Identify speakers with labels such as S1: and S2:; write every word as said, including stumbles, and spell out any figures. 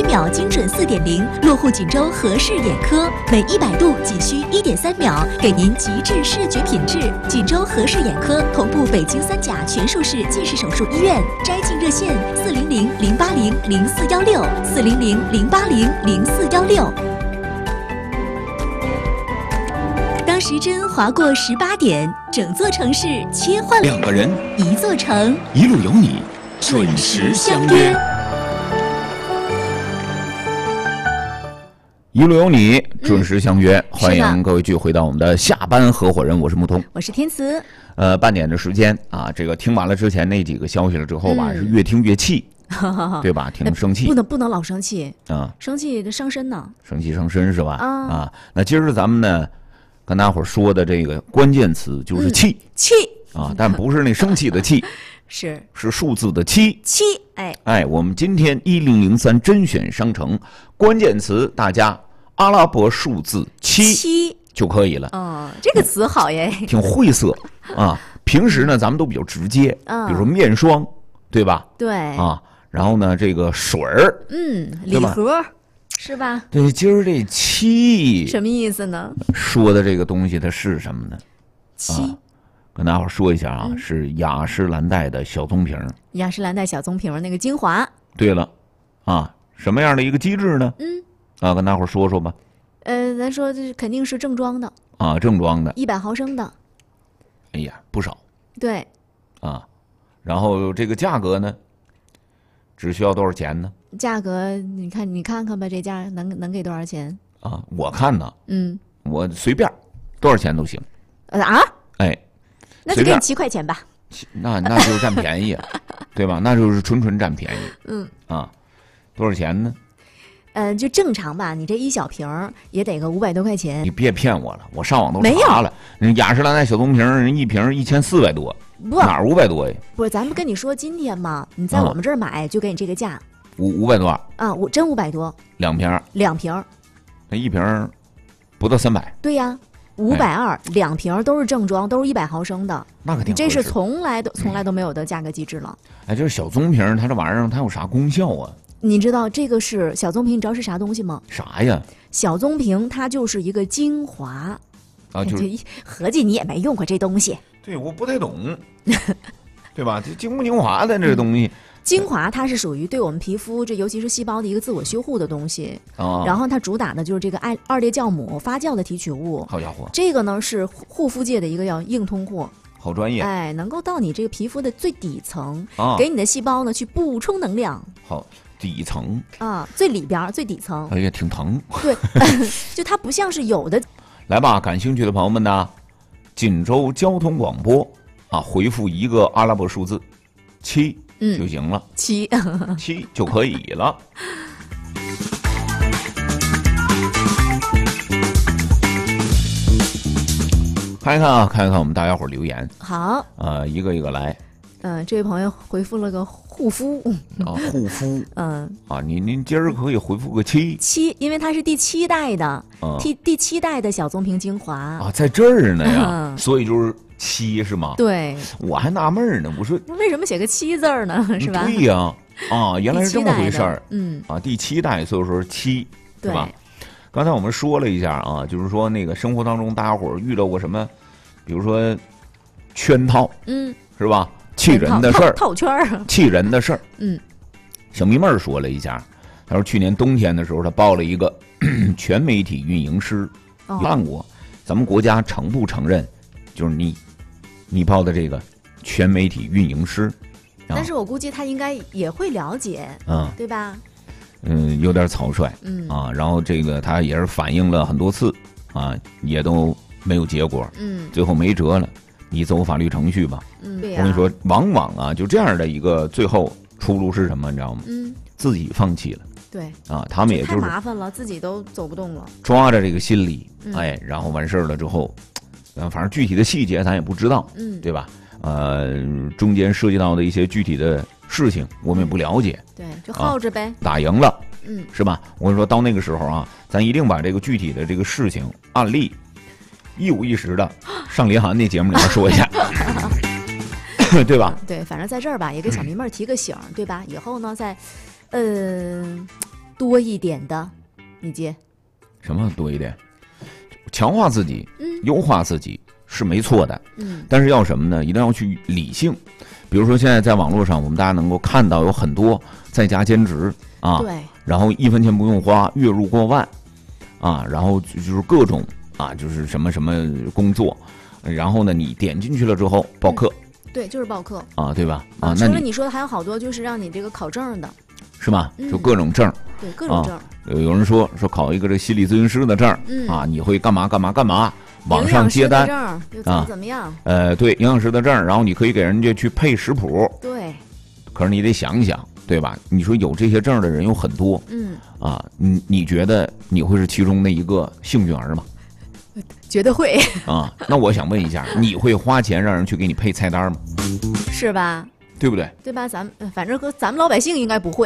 S1: 飞秒精准 四点零， 落户锦州和氏眼科，每一百度仅需 一点三秒，给您极致视觉品质。锦州和氏眼科同步北京三甲全术式近视手术医院，摘镜热线四零零零八零零四幺六四零零零八零零四幺六。当时针划过十八点，整座城市切换，
S2: 两个人，
S1: 一座城，
S2: 一路有你，准时相约。一路有你，准时相约，嗯、欢迎各位继续回到我们的下班合伙人，我是木通，
S1: 我是天慈。
S2: 呃，半点的时间啊，这个听完了之前那几个消息了之后吧，嗯、是越听越气，对吧？挺生气，
S1: 不能不能老生气
S2: 啊，
S1: 生气伤身呢，
S2: 生气伤身是吧？
S1: 啊,
S2: 啊，那今儿咱们呢，跟大伙儿说的这个关键词就是气，
S1: 嗯、气
S2: 啊，但不是那生气的气。
S1: 是
S2: 是数字的七
S1: 七，哎
S2: 哎，我们今天一零零三甄选商城关键词，大家阿拉伯数字七
S1: 七
S2: 就可以了。
S1: 哦，这个词好耶，
S2: 挺晦涩啊。平时呢，咱们都比较直接，
S1: 嗯、
S2: 比如说面霜，对吧？
S1: 对
S2: 啊，然后呢，这个水儿，
S1: 嗯，礼盒是吧？
S2: 对，今儿这七
S1: 什么意思呢？
S2: 说的这个东西它是什么呢？
S1: 七。
S2: 啊跟大伙说一下啊，
S1: 嗯、
S2: 是雅诗兰黛的小棕瓶。
S1: 雅诗兰黛小棕瓶那个精华。对
S2: 了，啊，什么样的一个机制呢？
S1: 嗯，
S2: 啊，跟大伙说说吧。
S1: 呃，咱说这肯定是正装的。
S2: 啊，正装的，
S1: 一百毫升的。
S2: 哎呀，不少。
S1: 对。
S2: 啊，然后这个价格呢，只需要多少钱呢？
S1: 价格你看，你看看吧，这价能能给多少钱？
S2: 啊，我看呢，
S1: 嗯，
S2: 我随便，多少钱都行。
S1: 呃啊？
S2: 哎。
S1: 那就给你七块钱吧，
S2: 那那就是占便宜，对吧？那就是纯纯占便宜。
S1: 嗯
S2: 啊，多少钱呢？
S1: 呃，就正常吧，你这一小瓶也得个五百多块钱。
S2: 你别骗我了，我上网都查了，人雅诗兰黛小棕瓶人一瓶一千四百多，哪儿五百多呀？
S1: 不是，咱们跟你说今天嘛，你在我们这儿买就给你这个价，
S2: 五五百多
S1: 啊，我真五百多，
S2: 两瓶，
S1: 两瓶，
S2: 那一瓶不到三百。
S1: 对呀。五百二两瓶都是正装，都是一百毫升的，
S2: 那可挺合适。
S1: 这是从来都从来都没有的价格机制了。
S2: 哎，这是小棕瓶，它这玩意儿它有啥功效啊？
S1: 你知道这个是小棕瓶，你知道是啥东西吗？
S2: 啥呀？
S1: 小棕瓶它就是一个精华
S2: 啊，就
S1: 合计你也没用过这东西。
S2: 对，我不太懂，对吧？这精不精华的这个东西。嗯
S1: 精华它是属于对我们皮肤，这尤其是细胞的一个自我修护的东西。
S2: 哦、
S1: 然后它主打的就是这个二二裂酵母发酵的提取物。
S2: 好家伙，
S1: 这个呢是护肤界的一个叫硬通货。
S2: 好专业。
S1: 哎，能够到你这个皮肤的最底层，
S2: 啊、
S1: 给你的细胞呢去补充能量。
S2: 好，底层
S1: 啊，最里边最底层。
S2: 哎呀，挺疼。
S1: 对，就它不像是有的。
S2: 来吧，感兴趣的朋友们呢，锦州交通广播啊，回复一个阿拉伯数字七。嗯，就行了，
S1: 七
S2: 七就可以了。看一看啊，看一看我们大家伙留言。
S1: 好，
S2: 呃，一个一个来。
S1: 嗯、呃，这位朋友回复了个护肤
S2: 啊，护肤。
S1: 嗯
S2: 啊，您您今儿可以回复个七
S1: 七，因为它是第七代的，第、嗯、第七代的小棕瓶精华
S2: 啊，在这儿呢呀，嗯、所以就是。七是吗？
S1: 对，
S2: 我还纳闷呢，我说
S1: 为什么写个七字儿呢？是吧？
S2: 对呀，啊，原来是这么回事儿。
S1: 嗯，
S2: 啊，第七代，所以说七，是吧？刚才我们说了一下啊，就是说那个生活当中大家伙遇到过什么，比如说圈套，
S1: 嗯，
S2: 是吧？气人的事儿，
S1: 套圈儿，
S2: 气人的事儿。
S1: 嗯，
S2: 小迷妹儿说了一下，她说去年冬天的时候，她报了一个全媒体运营师，
S1: 哦、
S2: 看过，咱们国家承不承认？就是你。你报的这个全媒体运营师，
S1: 但是我估计他应该也会了解，
S2: 嗯，
S1: 对吧？
S2: 嗯，有点草率，
S1: 嗯
S2: 啊，然后这个他也是反映了很多次，啊，也都没有结果，
S1: 嗯，
S2: 最后没辙了，你走法律程序吧，
S1: 嗯，对呀、
S2: 我跟你说，往往啊，就这样的一个最后出路是什么，你知道吗？
S1: 嗯，
S2: 自己放弃了，
S1: 对，
S2: 啊，他们也就是
S1: 太麻烦了，自己都走不动了，
S2: 抓着这个心理，
S1: 嗯、
S2: 哎，然后完事儿了之后。嗯，反正具体的细节咱也不知道，
S1: 嗯，
S2: 对吧？呃，中间涉及到的一些具体的事情，我们也不了解，
S1: 对，就耗着呗。
S2: 啊、打赢了，
S1: 嗯，
S2: 是吧？我跟你说到那个时候啊，咱一定把这个具体的这个事情案例，一五一十的上林涵那节目里面说一下，对吧、
S1: 嗯？对，反正在这儿吧，也给小迷妹提个醒，对吧？以后呢，在，呃。
S3: 多一点的，你接？
S2: 什么多一点？强化自己，
S3: 嗯，
S2: 优化自己是没错的，
S3: 嗯，
S2: 但是要什么呢？一定要去理性。比如说现在在网络上，我们大家能够看到有很多在家兼职啊，
S3: 对，
S2: 然后一分钱不用花，月入过万，啊，然后就是各种啊，就是什么什么工作，然后呢，你点进去了之后报课，
S3: 嗯、对，就是报课
S2: 啊，对吧？啊，
S3: 除
S2: 那你
S3: 了你说的还有好多就是让你这个考证的，
S2: 是吧？
S3: 嗯、
S2: 就各种证，
S3: 对，各种证。
S2: 啊、有人说说考一个这心理咨询师的证，
S3: 嗯
S2: 啊，你会干嘛干嘛干嘛？网上接单，
S3: 又怎么怎么样？
S2: 啊、呃，对，营养师的证，然后你可以给人家去配食谱。
S3: 对。
S2: 可是你得想想，对吧？你说有这些证的人有很多，
S3: 嗯，
S2: 啊，你你觉得你会是其中的一个幸运儿吗？
S3: 觉得会。
S2: 啊，那我想问一下，你会花钱让人去给你配菜单吗？
S3: 是吧？
S2: 对不对？
S3: 对吧？咱们反正和咱们老百姓应该不会。